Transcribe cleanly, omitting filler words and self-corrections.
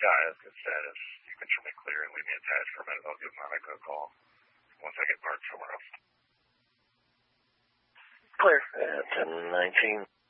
Yeah, as I said, if you can show me clear and leave me attached for a minute, I'll give Monica a call once I get parked somewhere else. Clear. 1019.